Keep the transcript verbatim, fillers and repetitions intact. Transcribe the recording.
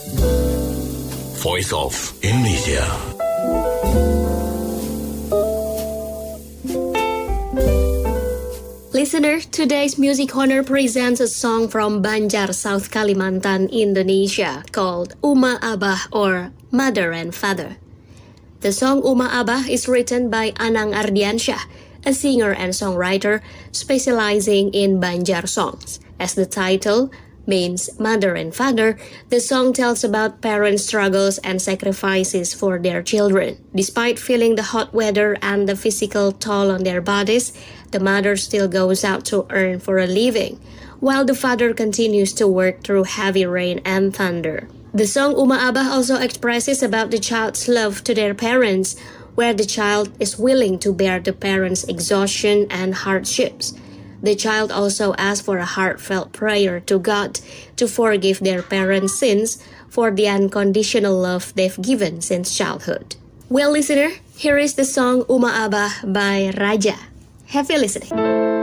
Voice of Indonesia. Listener, today's Music Corner presents a song from Banjar, South Kalimantan, Indonesia, called Uma Abah or Mother and Father. The song Uma Abah is written by Anang Ardiansyah, a singer and songwriter specializing in Banjar songs. As the title means mother and father, the song tells about parents' struggles and sacrifices for their children. Despite feeling the hot weather and the physical toll on their bodies, the mother still goes out to earn for a living, while the father continues to work through heavy rain and thunder. The song Uma Abah also expresses about the child's love to their parents, where the child is willing to bear the parents' exhaustion and hardships. The child also asks for a heartfelt prayer to God to forgive their parents' sins for the unconditional love they've given since childhood. Well, listener, here is the song Uma Abah by Raja. Have a listening.